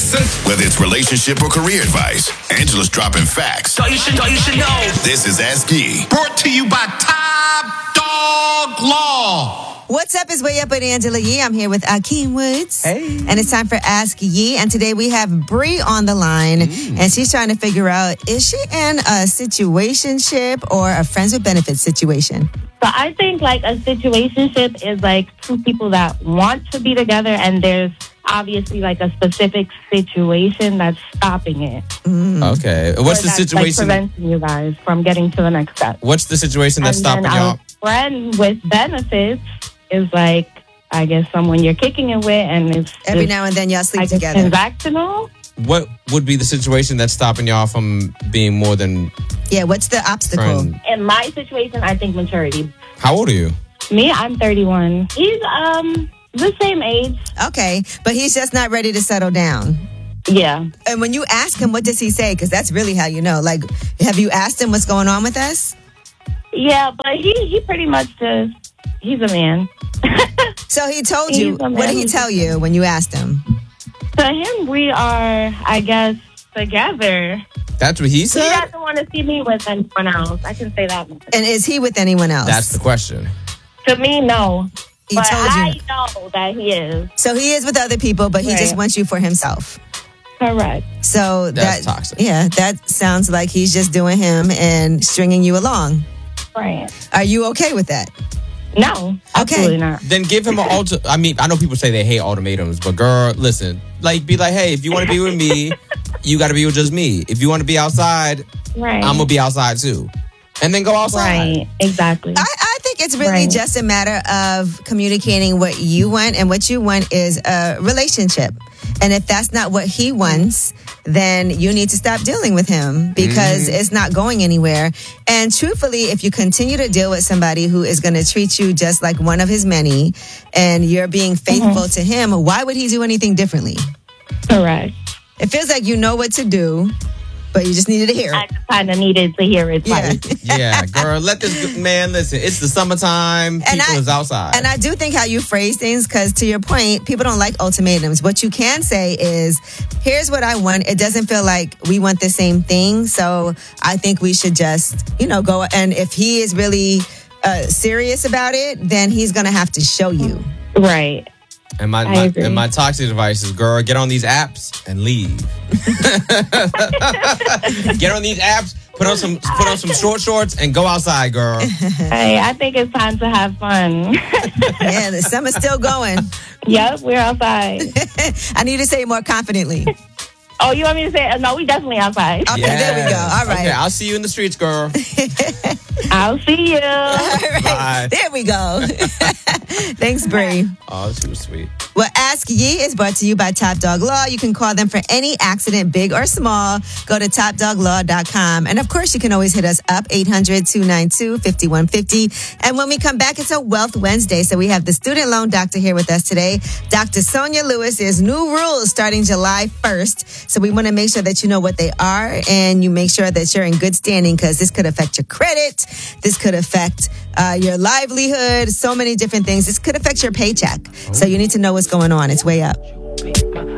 Listen. Whether it's relationship or career advice, Angela's dropping facts. All you should know. This is Ask Yee. Brought to you by Top Dog Law. What's up? It's Way Up with Angela Yee. I'm here with Akeem Woods. Hey. And it's time for Ask Yee. And today we have Bree on the line. And she's trying to figure out, is she in a situationship or a friends with benefits situation? So I think like a situationship is like two people that want to be together, and there's obviously like a specific situation that's stopping it. Okay. What's Or the that's, situation? like, preventing you guys from getting to the next step. What's the situation that's And stopping then y'all? a friend with benefits is like, I guess, someone you're kicking it with, and it's Every just, now and then y'all sleep I guess, together. transactional. What would be the situation that's stopping y'all from being more than Yeah, what's the obstacle? friends? In my situation, I think maturity. How old are you? Me, I'm 31. He's the same age. Okay, but he's just not ready to settle down. Yeah. And when you ask him, what does he say? Because that's really how you know. Like, have you asked him what's going on with us? Yeah, but he pretty much just, he's a man. So he told you. He's a man. What did he tell you when you asked him? To him, we are, I guess, together. That's what he He said? doesn't want to see me with anyone else. I can say that. And is he with anyone else? That's the question. To me, no. He But told you. I know that he is. So he is with other people, but he just Right. wants you for himself. Correct. So That's that toxic. Yeah, that sounds like he's just doing him and stringing you along. Right. Are you okay with that? No, absolutely not. Then give him an I mean, I know people say they hate ultimatums, but girl, listen. Like, be like, hey, if you want to be with me, you got to be with just me. If you want to be outside, Right. I'm going to be outside too. And then go outside. Right. Exactly. I think it's really Right. just a matter of communicating what you want, and what you want is a relationship. And if that's not what he wants, then you need to stop dealing with him because it's not going anywhere. And truthfully, if you continue to deal with somebody who is going to treat you just like one of his many, and you're being faithful to him, why would he do anything differently? Correct. It feels like you know what to do, but you just needed to hear I it. just kind of needed to hear it Yeah. twice. Yeah, girl, let this man listen. It's the summertime. People is outside. And I do think how you phrase things, because to your point, people don't like ultimatums. What you can say is, here's what I want. It doesn't feel like we want the same thing. So I think we should just, go. And if he is really serious about it, then he's going to have to show you. Right. And I my agree. and my toxic advice is, girl, get on these apps and leave. Get on these apps, put on some short shorts and go outside, girl. Hey, I think it's time to have fun. Yeah, the summer's still going. Yep, we're outside. I need to say it more confidently. Oh, you want me to say no? We definitely outside. Okay, there we go. All right. Okay, I'll see you in the streets, girl. I'll see you. All right. Bye. There we go. Thanks, Bree. Oh, she was sweet. Well, Ask Yee is brought to you by Top Dog Law. You can call them for any accident, big or small. Go to topdoglaw.com. And of course, you can always hit us up, 800-292-5150. And when we come back, it's a Wealth Wednesday. So we have the student loan doctor here with us today. Dr. Sonia Lewis. There's new rules starting July 1st. So we want to make sure that you know what they are, and you make sure that you're in good standing, because this could affect your credit. This could affect your livelihood. So many different things. This could affect your paycheck. So you need to know what's going on. It's Way Up.